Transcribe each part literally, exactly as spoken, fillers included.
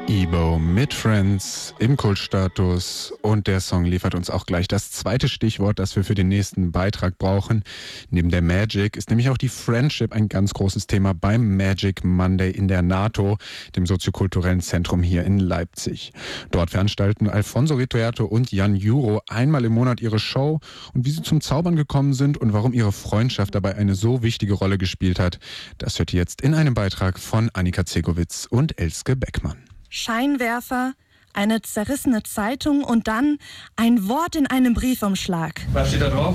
Ebo mit Friends im Kultstatus und der Song liefert uns auch gleich das zweite Stichwort, das wir für den nächsten Beitrag brauchen. Neben der Magic ist nämlich auch die Friendship ein ganz großes Thema beim Magic Monday in der NATO, dem soziokulturellen Zentrum hier in Leipzig. Dort veranstalten Alfonso Ritoerto und Jan Juro einmal im Monat ihre Show und wie sie zum Zaubern gekommen sind und warum ihre Freundschaft dabei eine so wichtige Rolle gespielt hat, das hört ihr jetzt in einem Beitrag von Annika Zegowitz und Elske Beckmann. Scheinwerfer, eine zerrissene Zeitung und dann ein Wort in einem Briefumschlag. Was steht da drauf?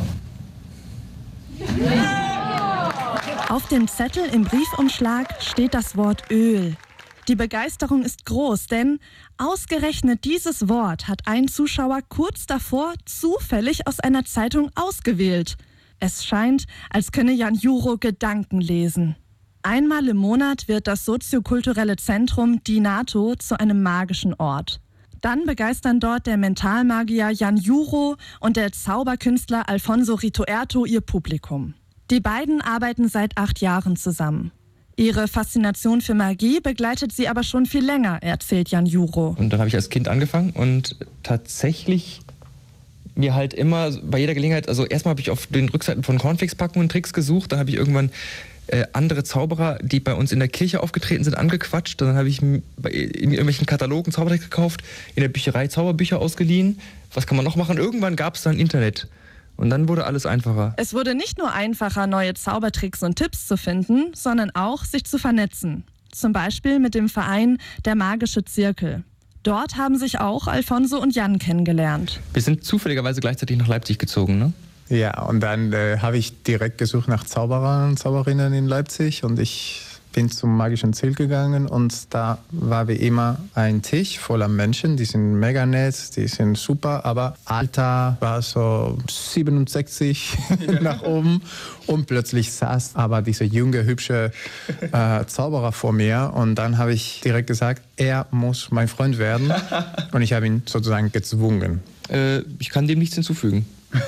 Auf dem Zettel im Briefumschlag steht das Wort Öl. Die Begeisterung ist groß, denn ausgerechnet dieses Wort hat ein Zuschauer kurz davor zufällig aus einer Zeitung ausgewählt. Es scheint, als könne Jan Juro Gedanken lesen. Einmal im Monat wird das soziokulturelle Zentrum, die NATO, zu einem magischen Ort. Dann begeistern dort der Mentalmagier Jan Juro und der Zauberkünstler Alfonso Ritoerto ihr Publikum. Die beiden arbeiten seit acht Jahren zusammen. Ihre Faszination für Magie begleitet sie aber schon viel länger, erzählt Jan Juro. Und dann habe ich als Kind angefangen und tatsächlich mir halt immer bei jeder Gelegenheit, also erstmal habe ich auf den Rückseiten von Cornflakes-Packungen Tricks gesucht, dann habe ich irgendwann äh, andere Zauberer, die bei uns in der Kirche aufgetreten sind, angequatscht. Dann habe ich in irgendwelchen Katalogen Zaubertricks gekauft, in der Bücherei Zauberbücher ausgeliehen. Was kann man noch machen? Irgendwann gab es dann Internet. Und dann wurde alles einfacher. Es wurde nicht nur einfacher, neue Zaubertricks und Tipps zu finden, sondern auch, sich zu vernetzen. Zum Beispiel mit dem Verein Der Magische Zirkel. Dort haben sich auch Alfonso und Jan kennengelernt. Wir sind zufälligerweise gleichzeitig nach Leipzig gezogen, ne? Ja, und dann äh, habe ich direkt gesucht nach Zauberern und Zauberinnen in Leipzig und ich bin zum Magischen Zirkel gegangen und da war wie immer ein Tisch voller Menschen, die sind mega nett, die sind super, aber Alter war so siebenundsechzig nach oben und plötzlich saß aber dieser junge, hübsche äh, Zauberer vor mir und dann habe ich direkt gesagt, er muss mein Freund werden und ich habe ihn sozusagen gezwungen. Äh, ich kann dem nichts hinzufügen.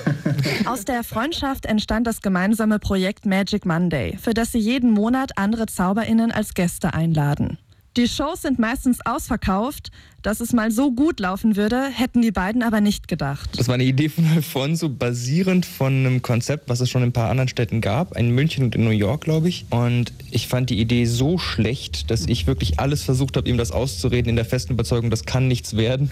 Aus der Freundschaft entstand das gemeinsame Projekt Magic Monday, für das sie jeden Monat andere ZauberInnen als Gäste einladen. Die Shows sind meistens ausverkauft. Dass es mal so gut laufen würde, hätten die beiden aber nicht gedacht. Das war eine Idee von Alfonso, basierend von einem Konzept, was es schon in ein paar anderen Städten gab. In München und in New York, glaube ich. Und ich fand die Idee so schlecht, dass ich wirklich alles versucht habe, ihm das auszureden, in der festen Überzeugung, das kann nichts werden.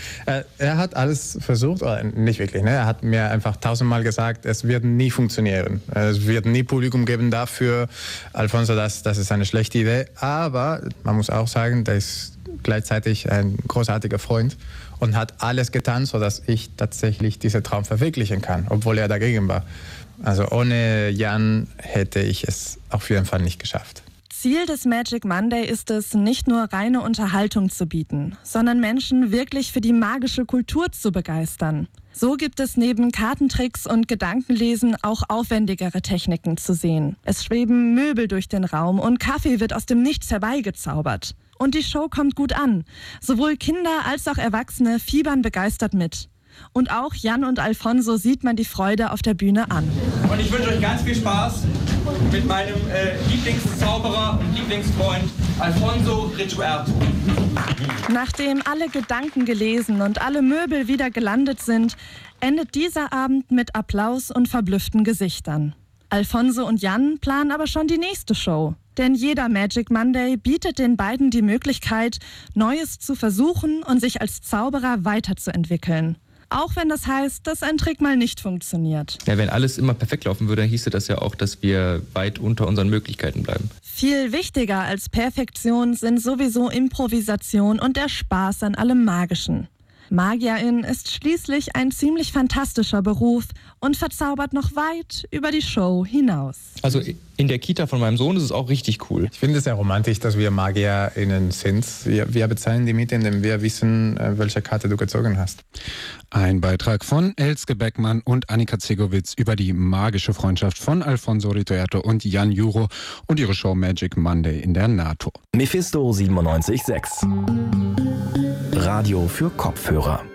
Er hat alles versucht, oder nicht wirklich, ne? Er hat mir einfach tausendmal gesagt, es wird nie funktionieren. Es wird nie Publikum geben dafür. Alfonso, das, das ist eine schlechte Idee. Aber man muss auch sagen, der ist gleichzeitig ein großartiger Freund und hat alles getan, sodass ich tatsächlich diesen Traum verwirklichen kann, obwohl er dagegen war. Also ohne Jan hätte ich es auf jeden Fall nicht geschafft. Ziel des Magic Monday ist es, nicht nur reine Unterhaltung zu bieten, sondern Menschen wirklich für die magische Kultur zu begeistern. So gibt es neben Kartentricks und Gedankenlesen auch aufwendigere Techniken zu sehen. Es schweben Möbel durch den Raum und Kaffee wird aus dem Nichts herbeigezaubert. Und die Show kommt gut an. Sowohl Kinder als auch Erwachsene fiebern begeistert mit. Und auch Jan und Alfonso sieht man die Freude auf der Bühne an. Und ich wünsche euch ganz viel Spaß mit meinem äh, Lieblingszauberer und Lieblingsfreund Alfonso Ritoerto. Nachdem alle Gedanken gelesen und alle Möbel wieder gelandet sind, endet dieser Abend mit Applaus und verblüfften Gesichtern. Alfonso und Jan planen aber schon die nächste Show. Denn jeder Magic Monday bietet den beiden die Möglichkeit, Neues zu versuchen und sich als Zauberer weiterzuentwickeln. Auch wenn das heißt, dass ein Trick mal nicht funktioniert. Ja, wenn alles immer perfekt laufen würde, dann hieße das ja auch, dass wir weit unter unseren Möglichkeiten bleiben. Viel wichtiger als Perfektion sind sowieso Improvisation und der Spaß an allem Magischen. Magierin ist schließlich ein ziemlich fantastischer Beruf und verzaubert noch weit über die Show hinaus. Also in der Kita von meinem Sohn ist es auch richtig cool. Ich finde es sehr romantisch, dass wir MagierInnen sind. Wir, wir bezahlen die Miete, indem wir wissen, welche Karte du gezogen hast. Ein Beitrag von Elske Beckmann und Annika Zegowitz über die magische Freundschaft von Alfonso Ritoerto und Jan Juro und ihre Show Magic Monday in der NATO. Mephisto siebenundneunzig Komma sechs. Radio für Kopfhörer.